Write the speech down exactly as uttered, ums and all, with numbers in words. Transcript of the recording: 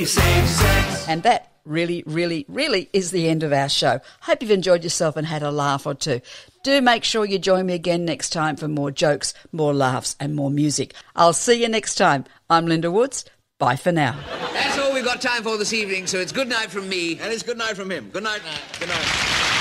be safe sex. And that really, really, really is the end of our show. Hope you've enjoyed yourself and had a laugh or two. Do make sure you join me again next time for more jokes, more laughs and more music. I'll see you next time. I'm Linda Woods. Bye for now. That's all we've got time for this evening, so it's good night from me. And it's good night from him. Good night. Good night.